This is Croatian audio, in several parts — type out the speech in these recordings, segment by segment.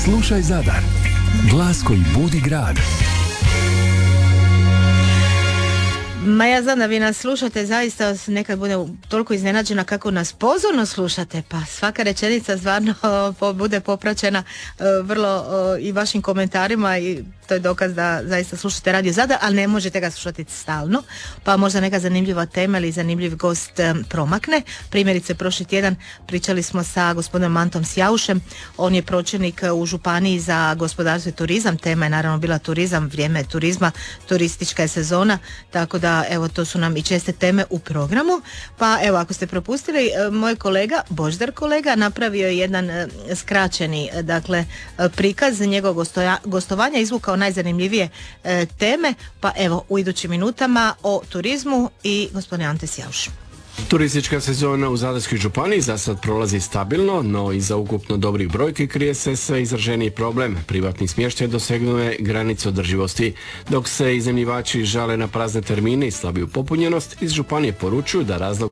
Slušaj Zadar, glas koji budi grad. Ma ja znam da vi nas slušate, zaista nekad bude toliko iznenađena kako nas pozorno slušate, pa svaka rečenica stvarno bude popraćena vrlo i vašim komentarima i to je dokaz da zaista slušate Radio Zadar, ali ne možete ga slušati stalno, pa možda neka zanimljiva tema ili zanimljiv gost promakne. Primjerice, prošli tjedan pričali smo sa gospodinom Antom Sjaušem, on je pročelnik u županiji za gospodarstvo i turizam, tema je naravno bila turizam, vrijeme turizma, turistička je sezona, tako da evo to su nam i česte teme u programu, pa evo ako ste propustili, moj kolega, Božidar kolega, napravio je jedan skraćeni prikaz njegovog gostovanja, izvukao najzanimljivije teme, pa evo u idućim minutama o turizmu i gospodin Ante Sjauš. Turistička sezona u Zadarskoj županiji za sad prolazi stabilno, no iza ukupno dobrih brojki krije se sve izraženiji problem. Privatni smještaj dosegnuo je granicu održivosti. Dok se iznajmljivači žale na prazne termine i slabiju popunjenost, iz županije poručuju da razlog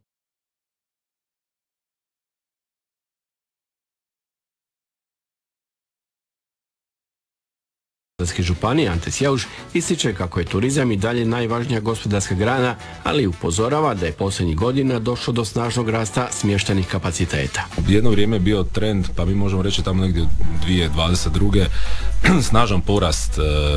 županije Ante Sjauš ističe kako je turizam i dalje najvažnija gospodarska grana, ali upozorava da je posljednjih godina došlo do snažnog rasta smještajnih kapaciteta. Jedno vrijeme je bio trend, pa mi možemo reći tamo negdje 2022. snažan porast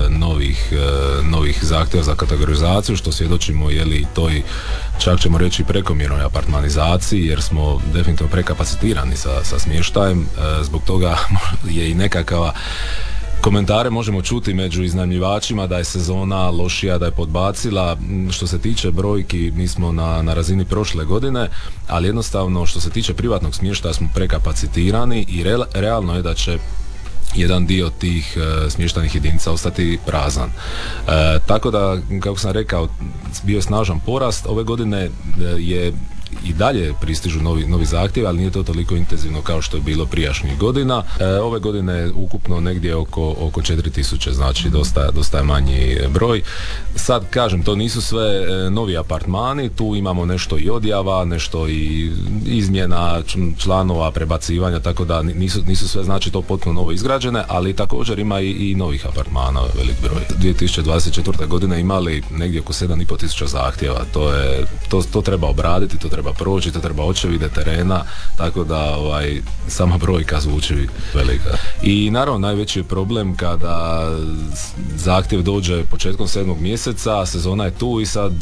novih zahtjeva za kategorizaciju, što svjedočimo i toj, čak ćemo reći, prekomjernoj apartmanizaciji, jer smo definitivno prekapacitirani sa smještajem. Zbog toga je i nekakva komentare možemo čuti među iznajmljivačima da je sezona lošija, da je podbacila. Što se tiče brojki, mi smo na razini prošle godine, ali jednostavno što se tiče privatnog smještaja smo prekapacitirani i realno je da će jedan dio tih smještajnih jedinica ostati prazan. Tako da, kako sam rekao, bio je snažan porast. Ove godine je i dalje pristižu novi zahtjevi, ali nije to toliko intenzivno kao što je bilo prijašnjih godina. Ove godine ukupno negdje oko 4000, znači dosta je manji broj. Sad kažem, to nisu sve novi apartmani, tu imamo nešto i odjava, nešto i izmjena članova, prebacivanja, tako da nisu sve znači to potpuno novo izgrađene, ali također ima i novih apartmana velik broj. 2024. godine imali negdje oko 7500 zahtjeva, to treba obraditi, to treba proći, to treba očevide terena, tako da sama brojka zvuči velika. I naravno najveći je problem kada zahtjev dođe početkom 7. mjeseca, sezona je tu i sad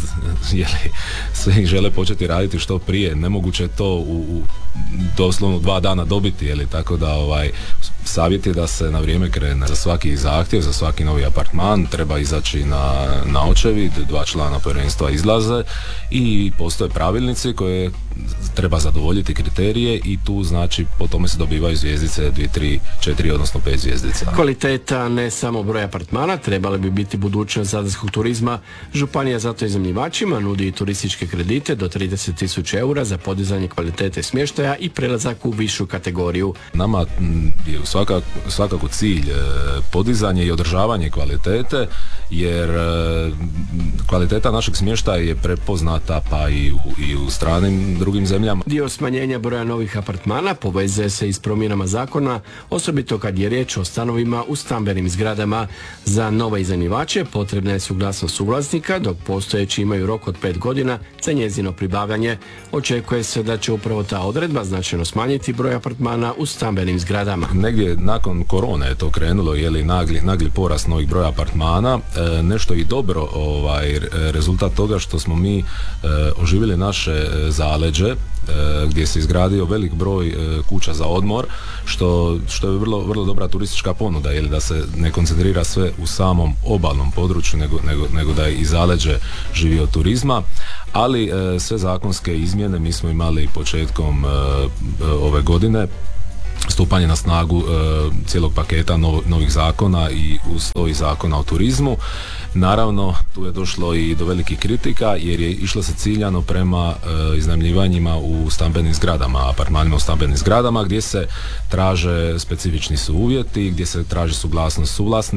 svi žele početi raditi što prije. Nemoguće je to u doslovno 2 dana dobiti, tako da savjet je da se na vrijeme krene. Za svaki zahtjev, za svaki novi apartman treba izaći na očevid, 2 člana povjerenstva izlaze i postoje pravilnici koje treba zadovoljiti kriterije i tu znači po tome se dobivaju zvjezdice 2, 3, 4 odnosno 5 zvjezdica. Kvaliteta, ne samo broj apartmana, trebala bi biti budućnost zadarskog turizma. Županija zato iznajmljivačima nudi turističke kredite do 30.000 eura za podizanje kvalitete smještaja i prelazak u višu kategoriju. Nama je svakako cilj podizanje i održavanje kvalitete, jer kvaliteta našeg smještaja je prepoznata pa i u stranim drugim zemljama. Dio smanjenja broja novih apartmana povezuje se i s promjenama zakona, osobito kad je riječ o stanovima u stambenim zgradama. Za nove iznajmljivače potrebna je suglasnost suvlasnika, dok postojeći imaju rok od 5 godina za njezino pribavljanje. Očekuje se da će upravo ta odredba značajno smanjiti broj apartmana u stambenim zgradama. Negdje nakon korone je to krenulo, nagli porast novih broja apartmana. Nešto i dobro rezultat toga što smo mi oživjeli naše zaleđe, gdje se izgradio velik broj kuća za odmor, što je vrlo dobra turistička ponuda, da se ne koncentrira sve u samom obalnom području, nego da i zaleđe živi od turizma. Ali sve zakonske izmjene mi smo imali početkom ove godine, stupanje na snagu cijelog paketa novih zakona i uz to i zakona o turizmu. Naravno, tu je došlo i do velikih kritika jer je išlo se ciljano prema iznajmljivanjima u stambenim zgradama, apartmanima u stambenim zgradama, gdje se traže specifični su uvjeti, gdje se traži suglasnost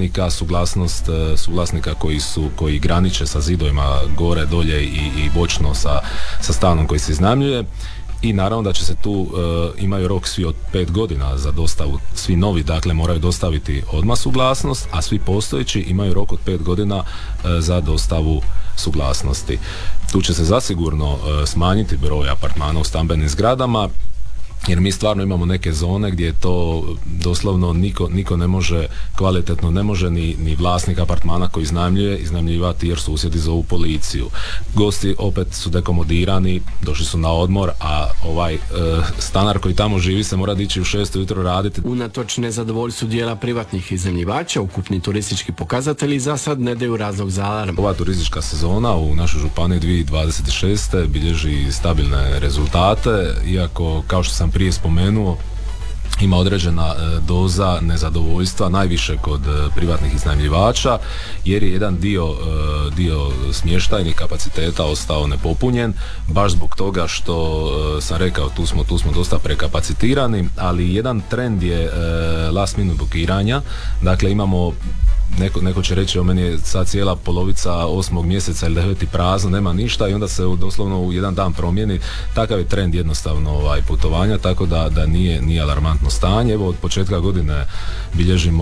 suvlasnika koji graniče sa zidovima gore, dolje i bočno sa stanom koji se iznajmljuje. i naravno da će se tu imaju rok svi od 5 godina za dostavu, svi novi dakle moraju dostaviti odmah suglasnost, a svi postojeći imaju rok od 5 godina za dostavu suglasnosti. Tu će se zasigurno smanjiti broj apartmana u stambenim zgradama, jer mi stvarno imamo neke zone gdje to doslovno niko ne može, kvalitetno ne može ni vlasnik apartmana koji iznajmljivati jer susjedi zovu policiju. Gosti opet su dekomodirani, došli su na odmor, a ovaj stanar koji tamo živi se mora dići u 6 ujutro raditi. Unatoč nezadovoljstvu dijela privatnih iznajmljivača, ukupni turistički pokazatelji za sad ne daju razlog za alarm. Ova turistička sezona u našoj županiji 2026. bilježi stabilne rezultate, iako kao što sam prije spomenuo ima određena doza nezadovoljstva, najviše kod privatnih iznajmljivača, jer je jedan dio smještajnih kapaciteta ostao nepopunjen, baš zbog toga što sam rekao tu smo dosta prekapacitirani, ali jedan trend je last minute blokiranja, dakle imamo neko će reći, o meni je sad cijela polovica 8. mjeseca ili 9. prazno, nema ništa, i onda se doslovno u jedan dan promijeni. Takav je trend jednostavno putovanja, tako da nije alarmantno stanje. Evo, od početka godine bilježimo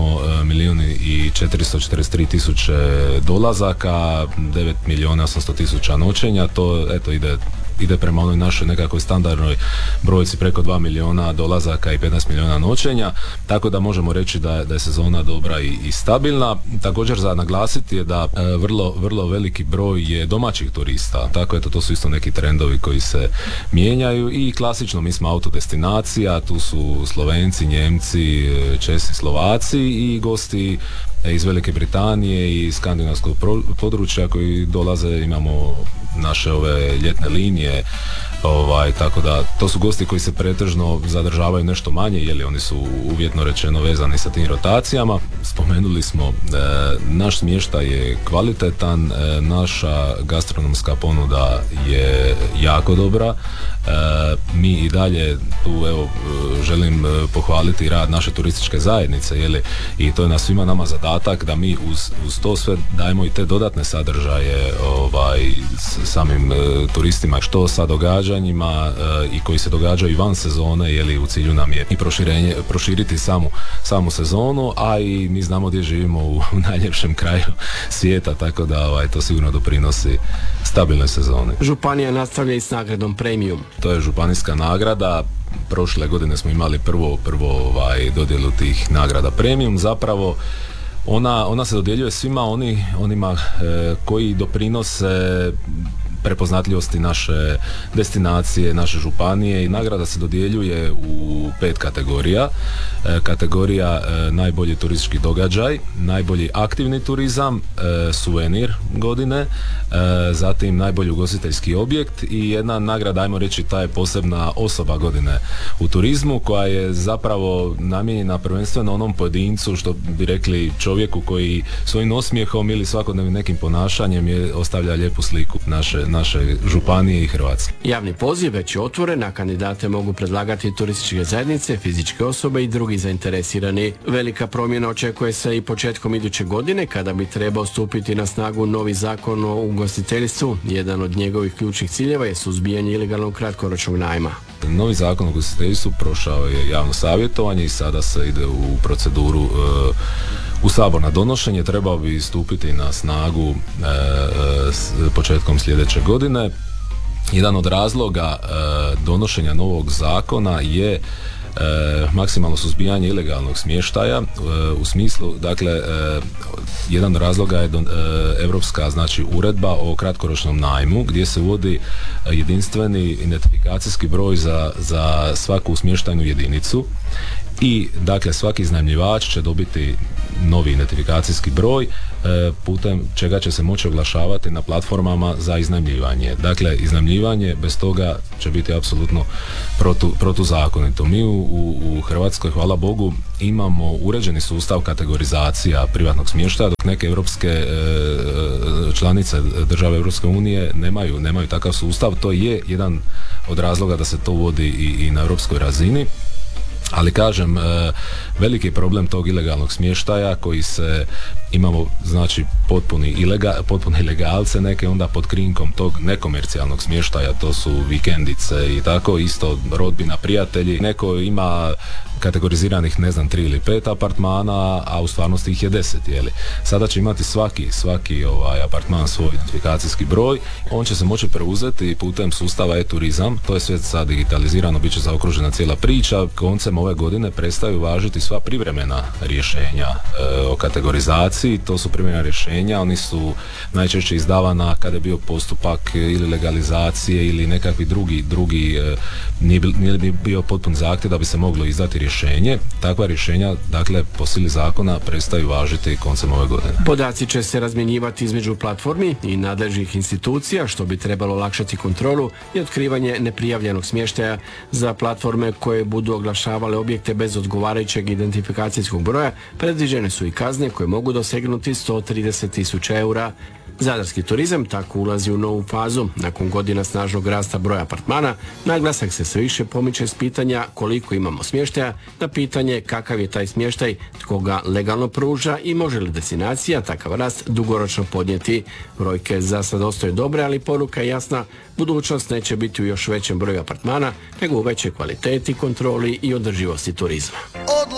1.443.000 dolazaka, 9.800.000 noćenja, to eto ide prema onoj našoj nekakvoj standardnoj brojci preko 2 milijuna dolazaka i 15 milijuna noćenja, tako da možemo reći da je sezona dobra i stabilna. Također za naglasiti je da vrlo veliki broj je domaćih turista, tako eto to su isto neki trendovi koji se mijenjaju i klasično mi smo autodestinacija, tu su Slovenci, Njemci, Česi, Slovaci i gosti iz Velike Britanije i skandinavskog područja koji dolaze, imamo naše ove ljetne linije, tako da to su gosti koji se pretežno zadržavaju nešto manje, jer oni su uvjetno rečeno vezani sa tim rotacijama. Spomenuli smo, naš smještaj je kvalitetan, naša gastronomska ponuda je jako dobra. Mi i dalje tu želim pohvaliti rad naše turističke zajednice, i to je na svima nama zadatak da mi uz to sve dajemo i te dodatne sadržaje samim turistima, što sa događanjima i koji se događaju van sezone, u cilju nam je i proširiti samu sezonu, a i mi znamo gdje živimo u najljepšem kraju svijeta, tako da to sigurno doprinosi stabilnoj sezoni. Županija nastavlja i s nagradom Premium. To je županijska nagrada. Prošle godine smo imali prvo dodjelu tih nagrada Premium. Zapravo ona se dodjeljuje svima onima koji doprinose prepoznatljivosti naše destinacije, naše županije, i nagrada se dodjeljuje u 5 kategorija. Kategorija najbolji turistički događaj, najbolji aktivni turizam, suvenir godine, zatim najbolji ugostiteljski objekt i jedna nagrada, ajmo reći, ta je posebna osoba godine u turizmu, koja je zapravo namijenjena prvenstveno onom pojedincu, što bi rekli čovjeku koji svojim osmijehom ili svakodnevnim nekim ponašanjem ostavlja lijepu sliku naše županije i Hrvatske. Javni poziv već je otvoren, a kandidate mogu predlagati turističke zajednice, fizičke osobe i drugi zainteresirani. Velika promjena očekuje se i početkom iduće godine, kada bi trebao stupiti na snagu novi zakon o ugostiteljstvu. Jedan od njegovih ključnih ciljeva je suzbijanje ilegalnog kratkoročnog najma. Novi zakon o ugostiteljstvu prošao je javno savjetovanje i sada se ide u proceduru u Sabor na donošenje. Trebao bi stupiti na snagu početkom sljedeće godine. Jedan od razloga donošenja novog zakona je maksimalno suzbijanje ilegalnog smještaja, u smislu, dakle, jedan od razloga je europska, uredba o kratkoročnom najmu, gdje se uvodi jedinstveni identifikacijski broj za svaku smještajnu jedinicu, i dakle svaki iznajmljivač će dobiti novi identifikacijski broj putem čega će se moći oglašavati na platformama za iznajmljivanje. Dakle, iznajmljivanje bez toga će biti apsolutno protuzakonito. Mi u Hrvatskoj, hvala Bogu, imamo uređeni sustav kategorizacija privatnog smještaja, dok neke europske članice države Europske unije nemaju takav sustav. To je jedan od razloga da se to uvodi i na europskoj razini. Ali kažem, veliki je problem tog ilegalnog smještaja koji se, imamo znači potpuni ilegalce neke, onda pod krinkom tog nekomercijalnog smještaja, to su vikendice i tako, isto rodbina, prijatelji, neko ima kategoriziranih 3 ili 5 apartmana, a u stvarnosti ih je 10, jeli. Sada će imati svaki apartman svoj identifikacijski broj, on će se moći preuzeti putem sustava e-turizam, to je sve sad digitalizirano, bit će zaokružena cijela priča. Koncem ove godine prestaju važiti sva privremena rješenja o kategorizaciji, to su privremena rješenja, oni su najčešće izdavana kada je bio postupak ili legalizacije ili nekakvi drugi nije bio potpun zahtjev da bi se moglo izdati rješenje. Takva rješenja, dakle, po sili zakona prestaju važiti koncem ove godine. Podaci će se razmjenjivati između platformi i nadležnih institucija, što bi trebalo olakšati kontrolu i otkrivanje neprijavljenog smještaja. Za platforme koje budu oglašavale objekte bez odgovarajućeg identifikacijskog broja predviđene su i kazne koje mogu dosegnuti 130.000 eura. Zadarski turizam tako ulazi u novu fazu. Nakon godina snažnog rasta broja apartmana, naglasak se sve više pomiče s pitanja koliko imamo smještaja na pitanje kakav je taj smještaj, tko ga legalno pruža i može li destinacija takav rast dugoročno podnijeti. Brojke za sad ostaju dobre, ali poruka je jasna, budućnost neće biti u još većem broju apartmana, nego u većoj kvaliteti, kontroli i održivosti turizma.